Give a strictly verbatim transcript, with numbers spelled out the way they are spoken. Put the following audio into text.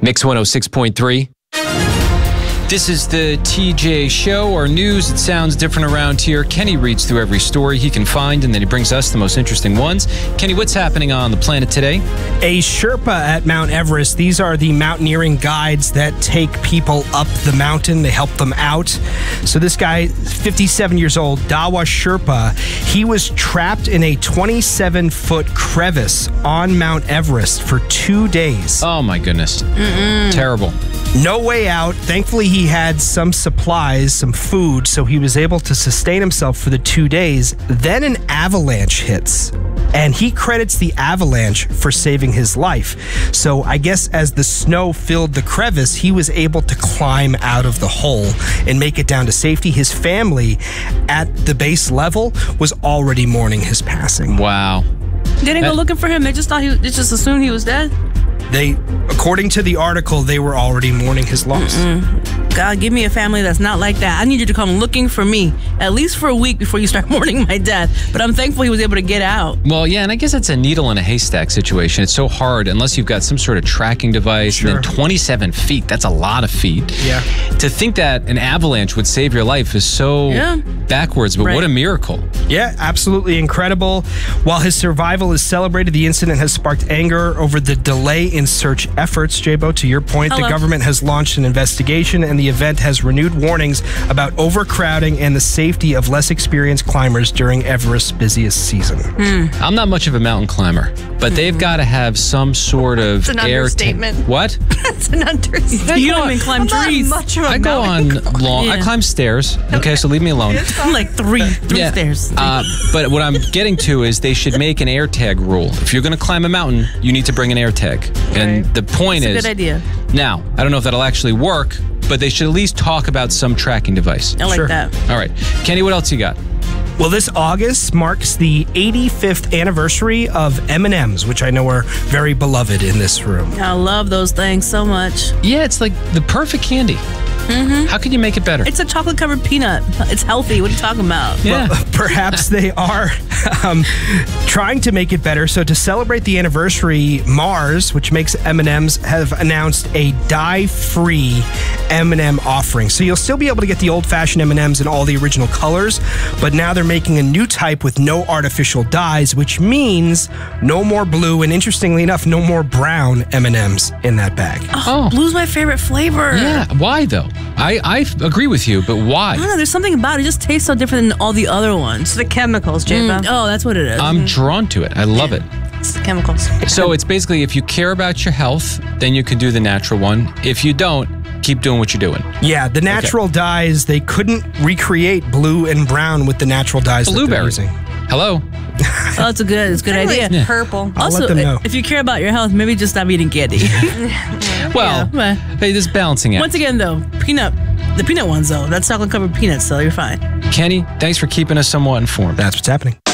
Mix one oh six point three. This is the T J Show, our news. It sounds different around here. Kenny reads through every story he can find, and then he brings us the most interesting ones. Kenny, what's happening on the planet today? A Sherpa at Mount Everest. These are the mountaineering guides that take people up the mountain. They help them out. So this guy, fifty-seven years old, Dawa Sherpa, he was trapped in a twenty-seven foot crevice on Mount Everest for two days. Oh, my goodness. Mm-mm. Terrible. No way out. Thankfully, he had some supplies, some food, so he was able to sustain himself for the two days. Then an avalanche hits, and he credits the avalanche for saving his life. So I guess as the snow filled the crevice, he was able to climb out of the hole and make it down to safety. His family at the base level was already mourning his passing. Wow. They didn't go looking for him. They just thought he. They just assumed he was dead. They, according to the article, they were already mourning his loss. Mm-mm. God, give me a family that's not like that. I need you to come looking for me, at least for a week before you start mourning my death. But I'm thankful he was able to get out. Well, yeah, and I guess it's a needle in a haystack situation. It's so hard unless you've got some sort of tracking device. Sure. And then twenty-seven feet, that's a lot of feet. Yeah. To think that an avalanche would save your life is so yeah. backwards, but right. what a miracle. Yeah, absolutely incredible. While his survival is celebrated, the incident has sparked anger over the delay in search efforts. J-Bo, to your point, Hello. the government has launched an investigation, and the event has renewed warnings about overcrowding and the safety of less experienced climbers during Everest's busiest season. Mm. I'm not much of a mountain climber, but mm. they've got to have some sort of It's an air understatement. T- what? That's an understatement. You don't even climb I'm trees. Not much of a I go on mountain long. Yeah. I climb stairs. Okay, so leave me alone. I'm like three, three Yeah. stairs. Uh, but what I'm getting to is they should make an air tag rule. If you're going to climb a mountain, you need to bring an air tag. And the point That's is, a good idea. now, I don't know if that'll actually work, but they should at least talk about some tracking device. I like Sure. that. All right. Kenny, what else you got? Well, this August marks the eighty-fifth anniversary of M and M's, which I know are very beloved in this room. I love those things so much. Yeah, it's like the perfect candy. Mm-hmm. How can you make it better? It's a chocolate-covered peanut. It's healthy. What are you talking about? Yeah. Well, perhaps they are um, trying to make it better. So to celebrate the anniversary, Mars, which makes M and M's, have announced a dye-free M and M offering. So you'll still be able to get the old-fashioned M and M's in all the original colors, but now they're making a new type with no artificial dyes, which means no more blue, and interestingly enough, no more brown M and M's in that bag. Oh, blue's my favorite flavor. Yeah. Why, though? I, I agree with you, but why? I don't know. There's something about it. It just tastes so different than all the other ones. The chemicals, J-Bo. Mm, oh, that's what it is. I'm drawn to it. I love it. It's the chemicals. So it's basically if you care about your health, then you can do the natural one. If you don't, keep doing what you're doing. Yeah, the natural okay. dyes, they couldn't recreate blue and brown with the natural dyes that Blueberry. they're using. Hello? Oh, that's a good, it's a good Anyway, idea. It's purple. I'll Also, let them know. if you care about your health, maybe just stop eating candy. Well, Yeah. hey, this is balancing out. Once again, though, peanut, the peanut ones, though, that's chocolate covered peanuts, so you're fine. Kenny, thanks for keeping us somewhat informed. That's what's happening.